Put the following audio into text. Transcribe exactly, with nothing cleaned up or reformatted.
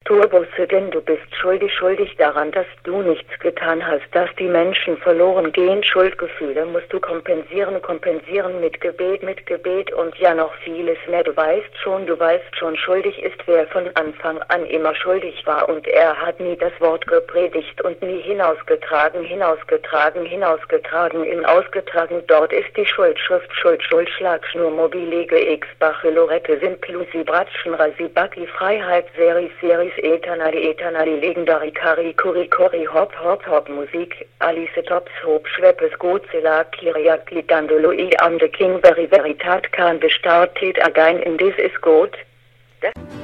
Turbusse, denn du bist schuldig, schuldig daran, dass du nichts getan hast, dass die Menschen verloren gehen. Schuldgefühle musst du kompensieren, kompensieren mit Gebet, mit Gebet und ja noch vieles mehr. Du weißt schon, du weißt schon, schuldig ist, wer von Anfang an immer schuldig war und er hat nie das Wort gepredigt und nie hinausgetragen, hinausgetragen, hinausgetragen, in ausgetragen. Dort ist die Schuld, Schrift, Schuld, Schuld, Schlagschnur, Mobilege, X, Bachelorette, Simplusi, Bratschen, Rasibaki, Freiheit, Seris, Seris, Eternali, Eternali, Legendary, Kari, Kuri, Kori, Hop, Hop, Hop, Musik, Alice, Tops, Hob, Schweppes, Godzilla, Kiriak, Glidandolo, I, am the King, Very, Veritat, Khan, Bestartet, Again, in this is good. Das